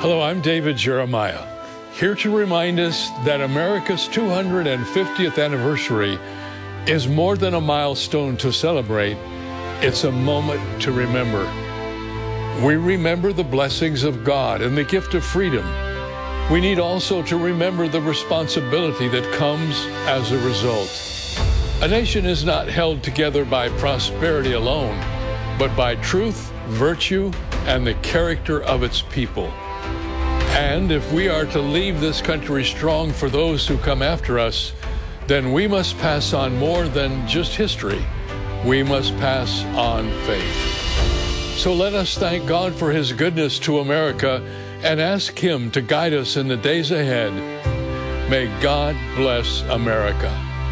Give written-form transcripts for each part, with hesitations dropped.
Hello, I'm David Jeremiah, here to remind us that America's 250th anniversary is more than a milestone to celebrate. It's a moment to remember. We remember the blessings of God and the gift of freedom. We need also to remember the responsibility that comes as a result. A nation is not held together by prosperity alone, but by truth, virtue, and the character of its people. And if we are to leave this country strong for those who come after us, then we must pass on more than just history. We must pass on faith. So let us thank God for His goodness to America and ask Him to guide us in the days ahead. May God bless America.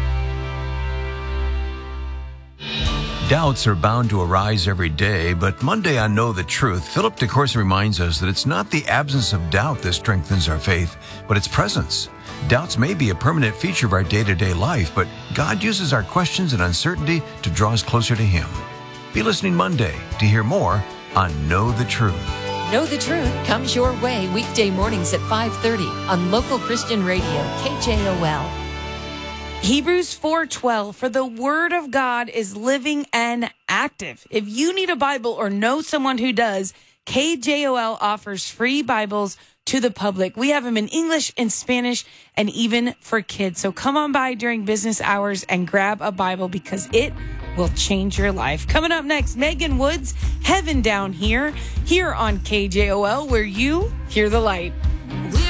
Doubts are bound to arise every day, but Monday on Know the Truth, Philip DeCourcy reminds us that it's not the absence of doubt that strengthens our faith, but its presence. Doubts may be a permanent feature of our day-to-day life, but God uses our questions and uncertainty to draw us closer to Him. Be listening Monday to hear more on Know the Truth. Know the Truth comes your way weekday mornings at 5:30 on local Christian radio, KJOL. Hebrews 4:12, for the word of God is living and active. If you need a Bible or know someone who does, KJOL offers free Bibles to the public. We have them in English and Spanish and even for kids. So come on by during business hours and grab a Bible because it will change your life. Coming up next, Megan Woods, Heaven Down Here on KJOL, where you hear the light.